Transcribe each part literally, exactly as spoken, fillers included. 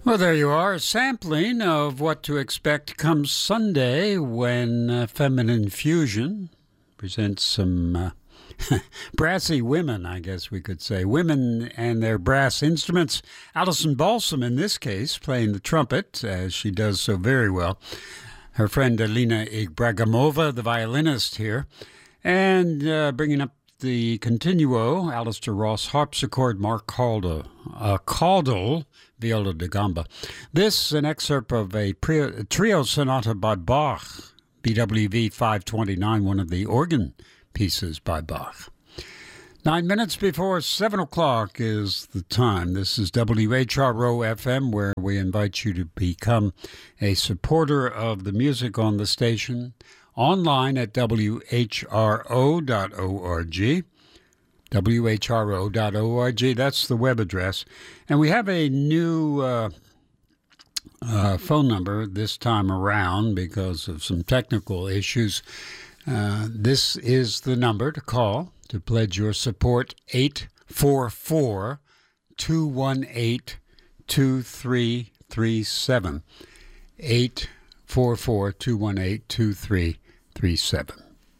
Well, there you are, a sampling of what to expect come Sunday when uh, Feminine Fusion presents some uh, brassy women, I guess we could say. Women and their brass instruments. Alison Balsam, in this case, playing the trumpet, as she does so very well. Her friend Alina Ibragimova, the violinist here. And uh, bringing up the continuo, Alistair Ross harpsichord, Mark Calder, uh, Caudle, viola da gamba. This an excerpt of a pre- trio sonata by Bach, B W V five twenty-nine, one of the organ pieces by Bach. Nine minutes before seven o'clock is the time. This is W H R O F M, where we invite you to become a supporter of the music on the station. Online at W H R O dot org, W H R O dot org, that's the web address. And we have a new uh, uh, phone number this time around because of some technical issues. Uh, this is the number to call to pledge your support, eight four four, two one eight, two three three seven, eight four four, two one eight, two three three seven.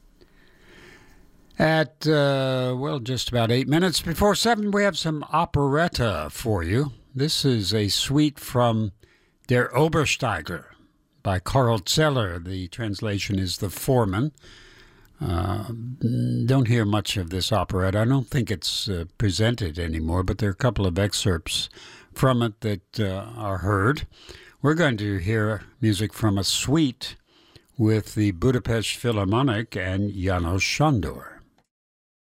At, uh, well, just about eight minutes before seven, we have some operetta for you. This is a suite from Der Obersteiger by Karl Zeller. The translation is The Foreman. Uh, don't hear much of this operetta. I don't think it's uh, presented anymore, but there are a couple of excerpts from it that uh, are heard. We're going to hear music from a suite with the Budapest Philharmonic and János Sándor.